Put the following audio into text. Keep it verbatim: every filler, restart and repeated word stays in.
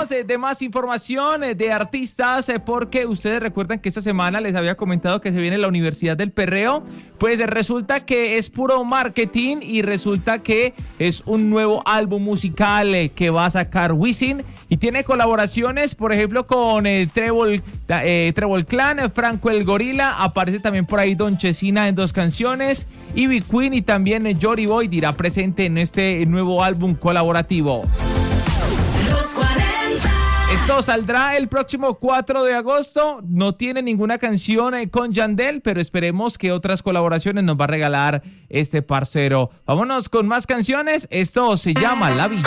Hablemos eh, de más información eh, de artistas, eh, porque ustedes recuerdan que esta semana les había comentado que se viene la Universidad del Perreo. Pues eh, resulta que es puro marketing y resulta que es un nuevo álbum musical eh, que va a sacar Wisin y tiene colaboraciones, por ejemplo, con eh, Trébol, eh, Trébol Clan, eh, Franco el Gorila, aparece también por ahí Don Chesina en dos canciones, Ivy Queen y también eh, Jory Boy dirá presente en este nuevo álbum colaborativo. Esto saldrá el próximo cuatro de agosto. No tiene ninguna canción eh, con Yandel, pero esperemos que otras colaboraciones nos va a regalar este parcero. Vámonos con más canciones. Esto se llama La Villa.